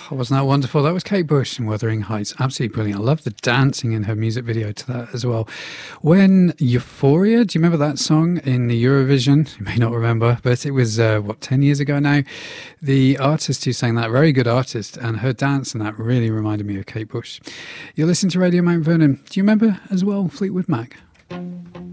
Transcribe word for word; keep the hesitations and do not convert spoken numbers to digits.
wasn't that wonderful? That was Kate Bush in Wuthering Heights. Absolutely brilliant. I love the dancing in her music video to that as well. When Euphoria, do you remember that song in the Eurovision? You may not remember, but it was, uh, what, ten years ago now? The artist who sang that, very good artist, and her dance and that really reminded me of Kate Bush. You're listening to Radio Mount Vernon. Do you remember as well Fleetwood Mac?